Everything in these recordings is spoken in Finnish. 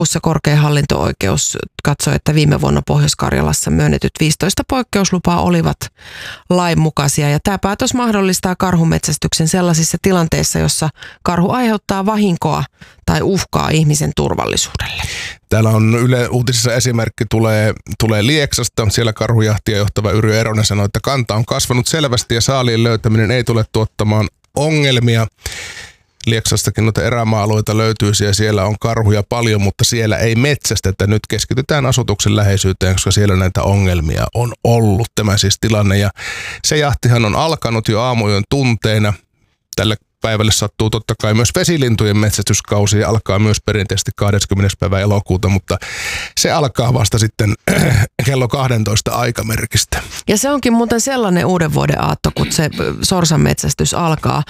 korkein hallinto-oikeus katsoi, että viime vuonna Pohjois-Karjalassa myönnetyt 15 poikkeuslupaa olivat lainmukaisia. Ja tämä päätös mahdollistaa karhumetsästyksen sellaisissa tilanteissa, jossa karhu aiheuttaa vahinkoa tai uhkaa ihmisen turvallisuudelle. Täällä on Yle Uutisissa esimerkki tulee Lieksasta. Siellä karhujahtia johtava Yrjö Eronen sanoi, että kanta on kasvanut selvästi ja saaliin löytäminen ei tule tuottamaan ongelmia. Lieksastakin noita erämaa-alueita löytyisi ja siellä on karhuja paljon, mutta siellä ei metsästetä. Nyt keskitytään asutuksen läheisyyteen, koska siellä näitä ongelmia on ollut. Tämä siis tilanne ja se jahtihan on alkanut jo aamujen tunteina. Tälle päivälle sattuu totta kai myös vesilintujen metsästyskausi ja alkaa myös perinteisesti 20. päivä elokuuta, mutta se alkaa vasta sitten kello 12 aikamerkistä. Ja se onkin muuten sellainen uuden vuoden aatto, kun se sorsan metsästys alkaa.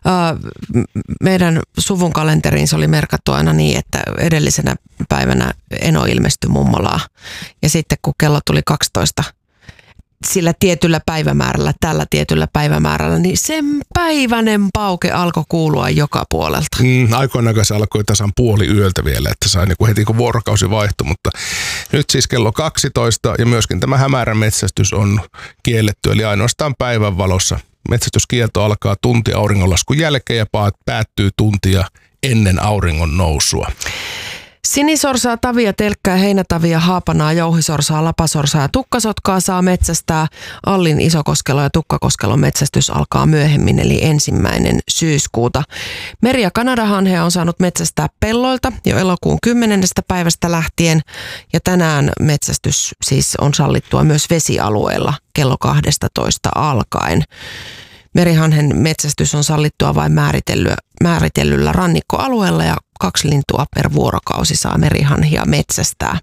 Meidän suvun kalenteriin se oli merkattu aina niin, että edellisenä päivänä eno ilmestyi mummolaan ja sitten kun kello tuli 12 sillä tietyllä päivämäärällä, tällä tietyllä päivämäärällä, niin sen päiväinen pauke alkoi kuulua joka puolelta. Aikoinaan se alkoi tasan puoli yöltä vielä, että sai niin kuin heti kun vuorokausi vaihtui, mutta nyt siis kello 12 ja myöskin tämä hämärän metsästys on kielletty, eli ainoastaan päivän valossa. Metsästyskielto alkaa tunti auringonlaskun jälkeen ja päättyy tuntia ennen auringon nousua. Sinisorsaa, tavia, telkkää, heinätavia, haapanaa, jouhisorsaa, lapasorsaa ja tukkasotkaa saa metsästää. Allin, Isokoskelo ja Tukkakoskelon metsästys alkaa myöhemmin eli 1. syyskuuta. Meri- ja kanadahanhea on saanut metsästää pelloilta jo elokuun 10. päivästä lähtien ja tänään metsästys siis on sallittua myös vesialueella kello 12 alkaen. Merihanhen metsästys on sallittua vain määritellyllä rannikkoalueella ja 2 lintua per vuorokausi saa merihanhia metsästää.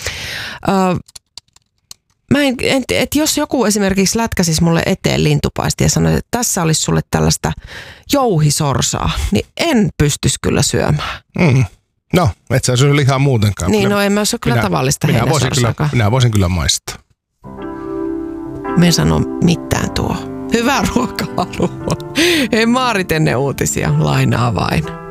Jos joku esimerkiksi lätkäsisi mulle eteen lintupaisti ja sanoi, että tässä olisi sulle tällaista jouhisorsaa, niin en pystyisi kyllä syömään. No, et sä syö lihaa muutenkaan. Niin, no en mä syö kyllä tavallista heinäsorsaakaan. Minä voisin kyllä maistaa. Me sano mitään tuo. Hyvää ruokahalua. Hei, Maarit ennen uutisia, lainaa vain.